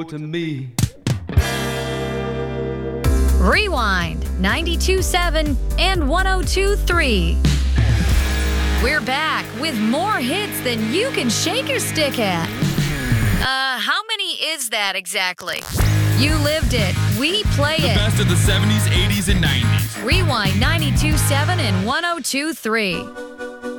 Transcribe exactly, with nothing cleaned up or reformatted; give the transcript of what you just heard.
to me. Rewind ninety-two point seven and one oh two point three. We're back with more hits than you can shake your stick at. Uh, how many is that exactly? You lived it. We play The it. best of the seventies, eighties, and nineties. Rewind ninety-two point seven and one oh two point three.